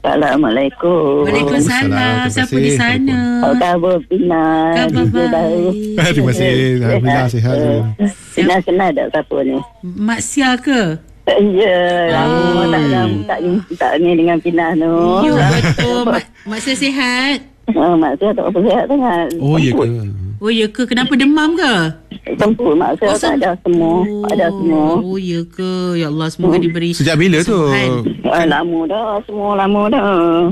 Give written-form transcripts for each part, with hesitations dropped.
Assalamualaikum. Waalaikumsalam. Siapa di sana? Apa khabar Pina? Khabar baik. Terima kasih. Alhamdulillah sihat. Pina kenal tak siapa ni? Mak Sia ke? Ya, lama tak ni dengan Pina tu. Ya, betul. Mak Sia sihat? Mak saya tak apa sihat sangat. Oh, ya ke? Oh, ya ke? Kenapa demam ke? Sempur mak saya tak ada semua. Ada semua. Oh, ya ke? Ya Allah, semoga diberi Sejak bila tu? Lama dah. Semua lama dah.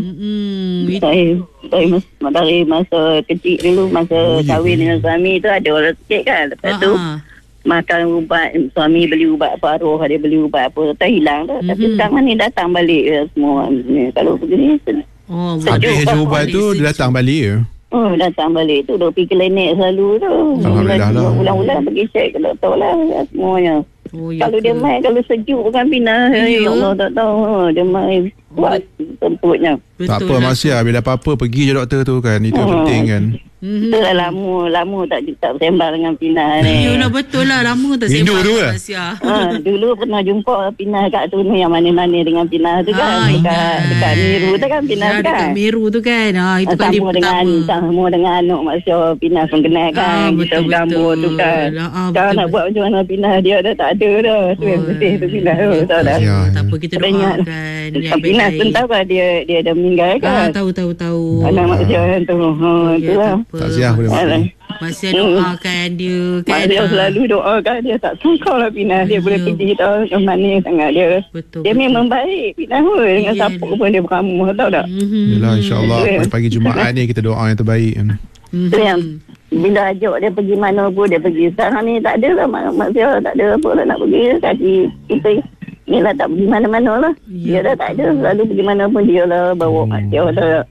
Itu. Saya dari masa kecil dulu, masa kahwin dengan suami tu ada orang sikit kan. Lepas tu makan ubat, suami beli ubat paruh, dia beli ubat apa, tak hilang dah. Tapi sekarang ni datang balik semua. Kalau begini habis ubat tu dia datang balik ya? Datang balik tu. Dia pergi klinik selalu tu. Alhamdulillah lah. Ulang-ulang pergi cek ke doktor lah semuanya. Kalau dia main, kalau sejuk kan Pina, ya Allah tak tahu. Dia main buat temputnya. Tak apa Masya, bila apa-apa pergi je doktor tu kan. Itu penting kan. Dah lama tak bersembang dengan Pina ni. Yalah betul lah, lama tak Hindu sembang tu dengan Sia. Dulu pernah jumpa Pina kat tu ni, yang mana-mana dengan Pina tu kan. Dekat Miru tu kan Pina kan. Dekat Miru tu kan. Itu kali pertama. Sama dengan anak Mak Syah, Pina pun kenal kan. Kita bergambar tu kan. Sekarang nak buat macam mana Pina, dia dah tak ada dah. Tu yang betul tu Pina tu. Tahu dah. Tak apa, kita doakan. Pina pun tahu kan dia dah meninggal kan. Tahu. Anak Mak Syah tu. Itulah. Tak siap boleh Masih doakan dia kan. Dia selalu doakan dia. Tak sangka lah Pina dia boleh pergi tahu ke mana sangat dia. Betul. Dia memang baik Pina pun. Dengan siapa pun dia beramu. Tahu tak? Yelah insyaAllah pagi Jumaat ni kita doa yang terbaik kan. Itu yang bila ajak dia pergi mana pun dia pergi. Sekarang ni tak ada lah Mak Syah. Tak ada apa lah nak pergi. Kaki kita ni lah tak pergi mana-mana lah. Dia dah tak ada. Selalu pergi mana pun dia lah bawa Mak Syah.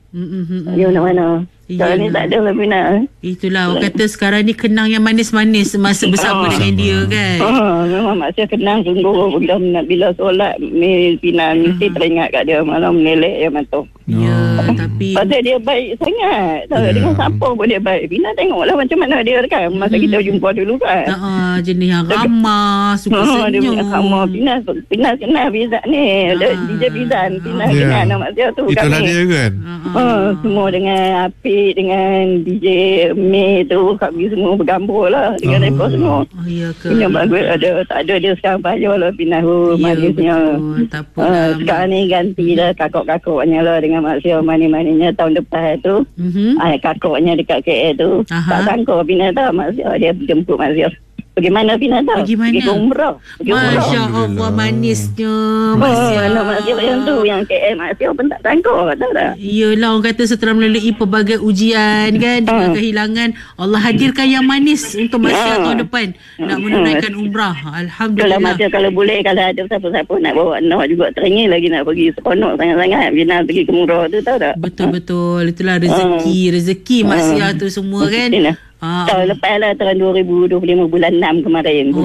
Dia mana-mana. Sekarang ni tak ada lah Pina. Itulah orang kata sekarang ni kenang yang manis-manis masa bersama dengan dia kan. Memang Mak Syah kenang sungguh. Bila solat Pina mesti teringat kat dia. Malam meleleh yang mata. Ya, tapi pasal dia baik sangat. Dengan siapa pun dia baik. Pina tengoklah macam mana dia kan. Masa kita jumpa dulu kan. Jenis yang ramah, suka senyum. Dia ramah. Pina kenal Bizan ni. DJ Bizan. Pina kenal anak Mak Syah tu. Itulah dia kan. Semua dengan Api, dengan DJ May tu, kami semua bergambar lah dengan mereka semua. Ya ke? Pina bagus tak ada dia sekarang payah lah Pina manisnya. Tak apa. Sekarang ni ganti lah kakak-kakaknya lah dengan Mak Syah mani-maninya tahun depan tu. Kakaknya dekat KL tu. Tak sangka Pina tahu Mak Syah dia jemput Mak Syah. Bagaimana Pina tahu? Pergi ke umrah. Masya Allah manisnya Mak Syah. Anak Mak Syah yang tu, yang KL Mak Syah pun tak sangka, tahu tak? Yelah orang kata setelah melalui pelbagai ujian kan, dengan kehilangan, Allah hadirkan yang manis untuk Mak Syah tahun depan nak menunaikan umrah. Alhamdulillah. Kalau Mak Syah kalau boleh, kalau ada siapa-siapa nak bawa anak juga, teringin lagi nak pergi seronok sangat-sangat bila pergi ke umrah tu, tahu tak? Betul. Itulah rezeki Mak Syah tu semua kan. Tahun lepas lah, tahun 2025 bulan 6 kemarin.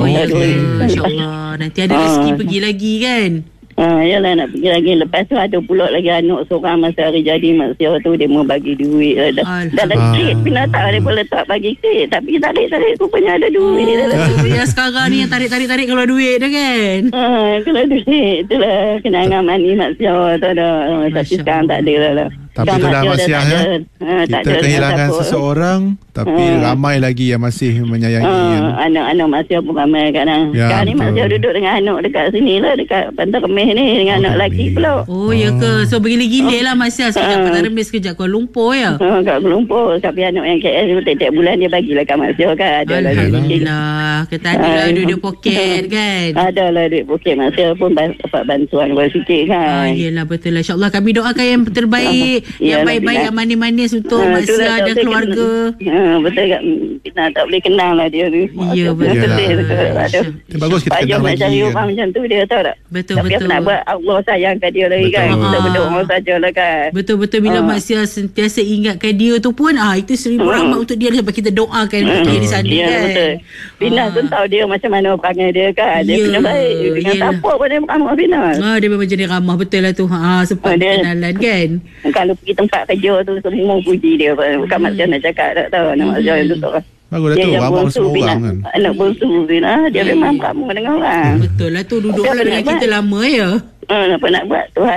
InsyaAllah nanti ada rezeki pergi lagi kan. Yalah nak pergi lagi. Lepas tu ada pula lagi anak seorang masa hari jadi Mak Syah tu, dia mau bagi duit dalam kit. Pina tak dia boleh letak bagi kit, tapi tarik-tarik rupanya ada duit dalam duit. Ya sekarang ni yang tarik kalau duit dah kan. Kalau duit itulah kenangan manis Mak Syah tu dah. Tapi sekarang tak ada lah. Tapi itulah Mak Syah ya. Kita kehilangan seseorang, tapi ramai lagi yang masih menyayangi. Anak-anak Mak Syah pun ramai kadang. Sekarang ni Mak Syah duduk dengan anak dekat sini lah, dekat Pantai Kemis ni, dengan anak lelaki pula. Oh ya ke? So bergilir-gilir lah Mak Syah. Sekejap Pantai Kemis, sekejap Kuala Lumpur ya. Kat Kuala Lumpur. Tapi anak yang KL tu tiap bulan dia bagilah kat Mak Syah kan. Alhamdulillah. Kita ada duit poket kan. Adalah duit poket. Mak Syah pun dapat bantuan buat sikit kan. Yelah betul lah. InsyaAllah kami doakan yang terbaik, yang baik-baik, yang manis-manis untuk Mak Syah dan keluarga. Betul kat Pina tak boleh kenal lah dia tu. Ya betul. Bagus kita kenal lagi. Cari orang macam tu dia tahu tak. Betul. Tapi apa nak buat, Allah sayangkan dia lagi kan. Kita berdoa sajalah kan. Betul bila Mak Syah sentiasa ingatkan dia tu pun itu 1000 rahmat untuk dia sampai kita doakan dia di sana kan. Betul. Pina pun tahu dia macam mana perangai dia kan. Dia punya baik. Dengan siapa pun dia ramah Pina. Dia memang jenis ramah betul lah tu. Sebab kenalan kan. Kalau pergi tempat kerja tu semua puji dia. Bukan Mak Syah nak cakap tak tahu. Mak Syah yang tutup. Bagus lah tu, abang semua orang kan. Anak bongsu Pina, dia memang kamu dengan orang. Betul lah tu, duduk dengan kita lama ya. Apa nak buat, Tuhan